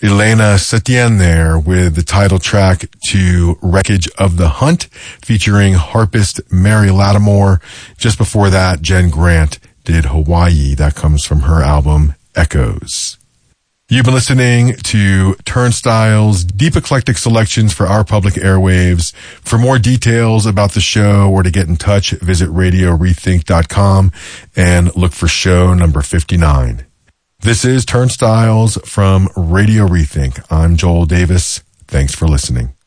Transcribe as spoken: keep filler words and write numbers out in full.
Elena Setien there with the title track to Wreckage of the Hunt, featuring harpist Mary Lattimore. Just before that, Jen Grant did Hawaii. That comes from her album Echoes. You've been listening to Turnstile's deep eclectic selections for our public airwaves. For more details about the show or to get in touch, visit radio rethink dot com and look for show number fifty-nine. This is Turnstiles from Radio Rethink. I'm Joel Davis. Thanks for listening.